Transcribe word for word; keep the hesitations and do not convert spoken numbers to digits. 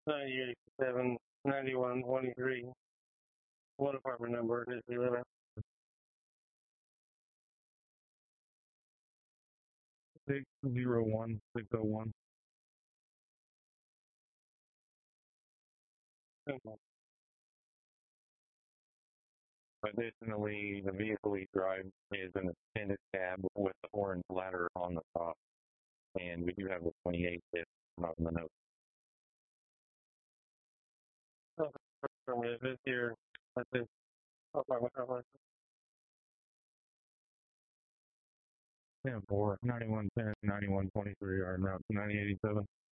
ninety eighty-seven, ninety-one twenty-three. What apartment number does he live at? Six zero one six zero one. Additionally, the vehicle he drives is an extended cab with the orange ladder on the top, and we do have the twenty-eight if not in the note. Oh, from this here, that's it. Apartment complex. ten four, ninety-one ten, ninety-one twenty-three, or now ninety eighty-seven.